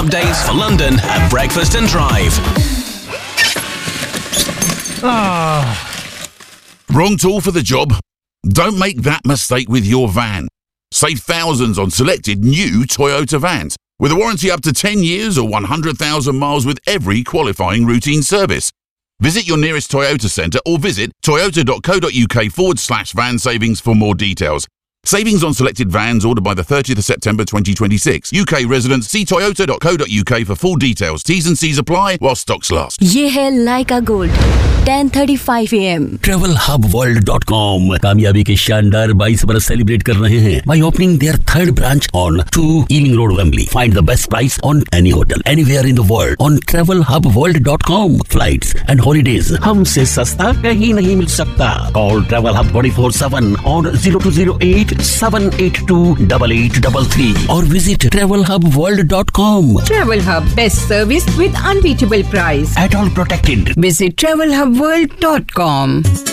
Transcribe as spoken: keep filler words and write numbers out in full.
Updates for London at Breakfast and Drive. Ah. Wrong tool for the job? Don't make that mistake with your van. Save thousands on selected new Toyota vans with a warranty up to ten years or one hundred thousand miles with every qualifying routine service. Visit your nearest Toyota centre or visit toyota.co.uk forward slash van savings for more details. Savings on selected vans ordered by the thirtieth of September twenty twenty-six. U K residents see toyota.co.uk for full details. T's and C's apply while stocks last. ये है लाइका gold ten thirty-five A M travel hub world dot com कामयाबी के शानदार बाईस बरस celebrate कर रहे हैं by opening their third branch on two Ealing Road, Wembley. Find the best price on any hotel anywhere in the world on travel hub world dot com. Flights and holidays हमसे सस्ता कहीं नहीं मिल सकता. Call Travel Hub twenty-four seven on zero two zero eight seven eight two eight eight three three or visit travel hub world dot com. Travel Hub, best service with unbeatable price. At all protected. Visit travel hub world dot com.